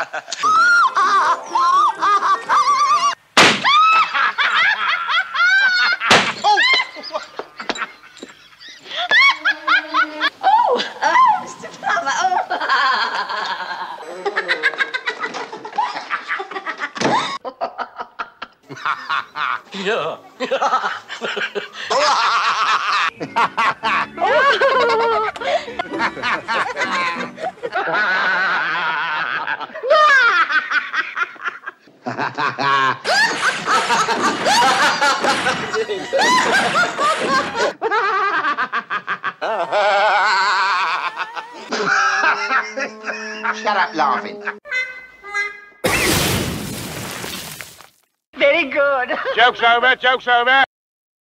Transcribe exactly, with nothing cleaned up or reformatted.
Yeah. Shut up laughing. Very good. Joke's over, joke's over.